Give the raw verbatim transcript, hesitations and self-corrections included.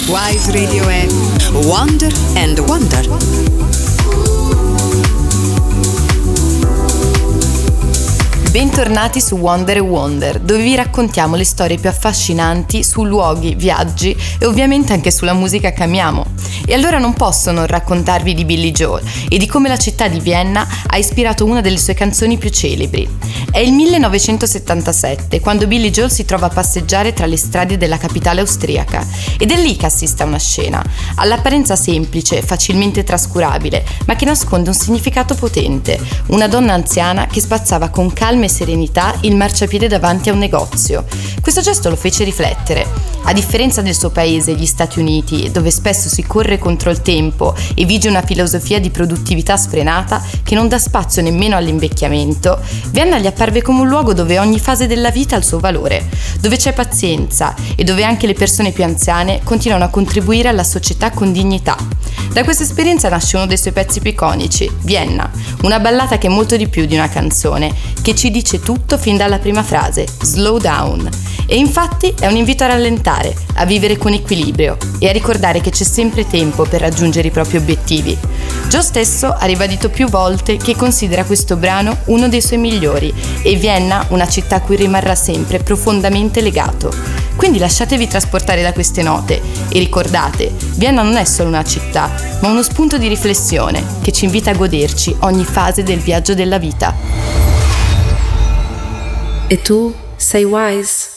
Wise Radio è Wonder and Wonder. Bentornati su Wonder and Wonder, dove vi raccontiamo le storie più affascinanti su luoghi, viaggi e ovviamente anche sulla musica che amiamo. E allora non posso non raccontarvi di Billy Joel e di come la città di Vienna ha ispirato una delle sue canzoni più celebri. È il millenovecentosettantasette, quando Billy Joel si trova a passeggiare tra le strade della capitale austriaca, ed è lì che assiste a una scena, all'apparenza semplice, facilmente trascurabile, ma che nasconde un significato potente: una donna anziana che spazzava con calma e serenità il marciapiede davanti a un negozio. Questo gesto lo fece riflettere. A differenza del suo paese, gli Stati Uniti, dove spesso si corre contro il tempo e vige una filosofia di produttività sfrenata che non dà spazio nemmeno all'invecchiamento, Vienna gli apparve come un luogo dove ogni fase della vita ha il suo valore, dove c'è pazienza e dove anche le persone più anziane continuano a contribuire alla società con dignità. Da questa esperienza nasce uno dei suoi pezzi più iconici, Vienna, una ballata che è molto di più di una canzone, che ci dice tutto fin dalla prima frase, slow down. E infatti è un invito a rallentare, a vivere con equilibrio e a ricordare che c'è sempre tempo per raggiungere i propri obiettivi. Joe stesso ha ribadito più volte che considera questo brano uno dei suoi migliori e Vienna una città a cui rimarrà sempre profondamente legato. Quindi lasciatevi trasportare da queste note e ricordate, Vienna non è solo una città, ma uno spunto di riflessione che ci invita a goderci ogni fase del viaggio della vita. E tu sei Wise?